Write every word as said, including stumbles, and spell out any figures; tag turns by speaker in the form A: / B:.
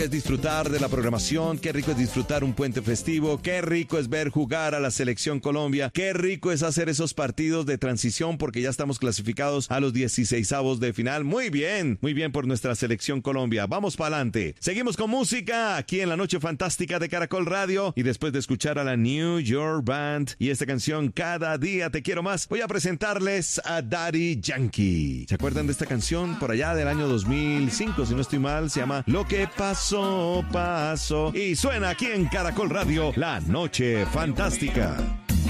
A: Es disfrutar de la programación, qué rico es disfrutar un puente festivo, qué rico es ver jugar a la selección Colombia, qué rico es hacer esos partidos de transición porque ya estamos clasificados a los dieciseisavos de final. Muy bien, muy bien por nuestra selección Colombia. Vamos para adelante. Seguimos con música aquí en la noche fantástica de Caracol Radio y después de escuchar a la New York Band y esta canción Cada Día Te Quiero Más, voy a presentarles a Daddy Yankee. ¿Se acuerdan de esta canción? Por allá del año dos mil cinco, si no estoy mal, se llama Lo que pasó. Paso, paso. Y suena aquí en Caracol Radio, La Noche Fantástica.